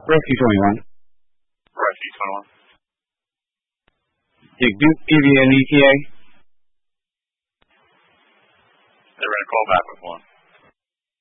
Rescue 21. Rescue 21. Did Duke give you an ETA? They're going to call back with one.